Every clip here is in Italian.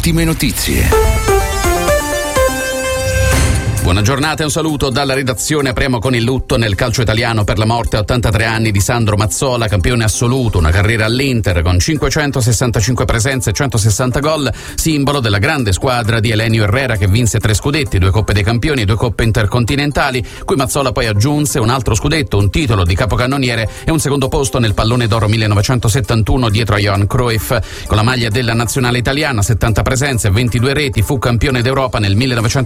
ultime notizie. Buona giornata e un saluto dalla redazione. Apriamo con il lutto nel calcio italiano per la morte a 83 anni di Sandro Mazzola, campione assoluto, una carriera all'Inter con 565 presenze e 160 gol, simbolo della grande squadra di Elenio Herrera che vinse 3 scudetti, 2 Coppe dei Campioni e 2 Coppe Intercontinentali, cui Mazzola poi aggiunse un altro scudetto, un titolo di capocannoniere e un secondo posto nel Pallone d'Oro 1971 dietro a Johan Cruyff. Con la maglia della nazionale italiana, 70 presenze e 22 reti, fu campione d'Europa nel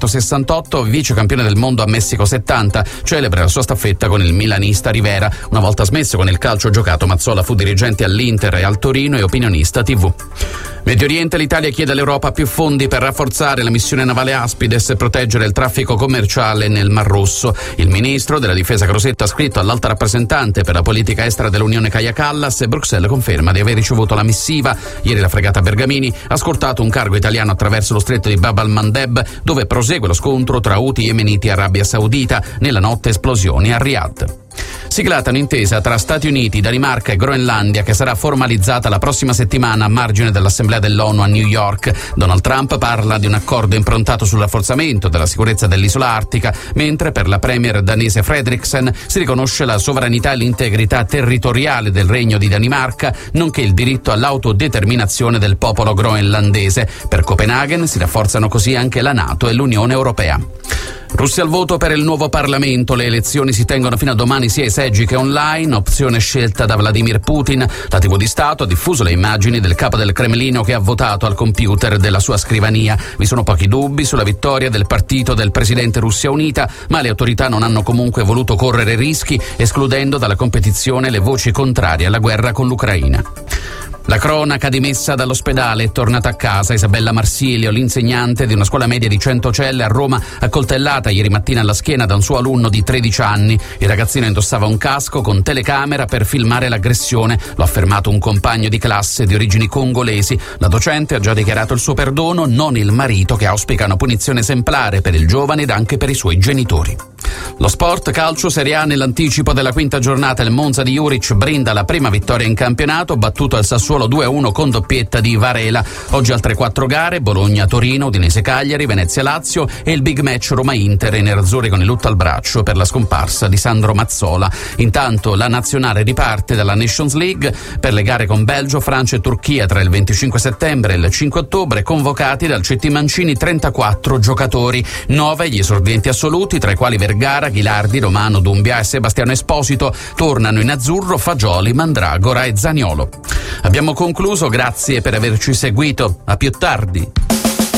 1968, vice campione del mondo a Messico 70, celebre la sua staffetta con il milanista Rivera. Una volta smesso con il calcio giocato, Mazzola fu dirigente all'Inter e al Torino e opinionista TV. Medio Oriente, l'Italia chiede all'Europa più fondi per rafforzare la missione navale Aspides e proteggere il traffico commerciale nel Mar Rosso. Il ministro della difesa Crosetto ha scritto all'alta rappresentante per la politica estera dell'Unione Kaja Kallas e Bruxelles conferma di aver ricevuto la missiva. Ieri la fregata Bergamini ha scortato un cargo italiano attraverso lo stretto di Bab al-Mandeb, dove prosegue lo scontro tra Houthi yemeniti e Arabia Saudita. Nella notte esplosioni a Riyadh. Siglata un'intesa tra Stati Uniti, Danimarca e Groenlandia che sarà formalizzata la prossima settimana a margine dell'Assemblea dell'ONU a New York. Donald Trump parla di un accordo improntato sul rafforzamento della sicurezza dell'isola artica, mentre per la premier danese Frederiksen si riconosce la sovranità e l'integrità territoriale del Regno di Danimarca, nonché il diritto all'autodeterminazione del popolo groenlandese. Per Copenaghen si rafforzano così anche la NATO e l'Unione Europea. Russia al voto per il nuovo Parlamento. Le elezioni si tengono fino a domani sia ai seggi che online, opzione scelta da Vladimir Putin. La TV di Stato ha diffuso le immagini del capo del Cremlino che ha votato al computer della sua scrivania. Vi sono pochi dubbi sulla vittoria del partito del presidente Russia Unita, ma le autorità non hanno comunque voluto correre rischi, escludendo dalla competizione le voci contrarie alla guerra con l'Ucraina. La cronaca dimessa dall'ospedale è tornata a casa. Isabella Marsilio, l'insegnante di una scuola media di Centocelle a Roma, accoltellata ieri mattina alla schiena da un suo alunno di 13 anni. Il ragazzino indossava un casco con telecamera per filmare l'aggressione. Lo ha affermato un compagno di classe di origini congolesi. La docente ha già dichiarato il suo perdono, non il marito, che auspica una punizione esemplare per il giovane ed anche per i suoi genitori. Lo sport, calcio, Serie A. Nell'anticipo della quinta giornata il Monza di Juric brinda la prima vittoria in campionato, battuto al Sassuolo 2-1 con doppietta di Varela. Oggi altre 4 gare: Bologna-Torino, Udinese-Cagliari, Venezia-Lazio e il big match Roma-Inter. I nerazzurri con il lutto al braccio per la scomparsa di Sandro Mazzola. Intanto la nazionale riparte dalla Nations League per le gare con Belgio, Francia e Turchia tra il 25 settembre e il 5 ottobre, convocati dal CT Mancini 34 giocatori, 9 gli esordienti assoluti, tra i quali Vergara, Ghilardi, Romano, Dumbia e Sebastiano Esposito. Tornano in azzurro Fagioli, Mandragora e Zaniolo. Abbiamo concluso, grazie per averci seguito, a più tardi.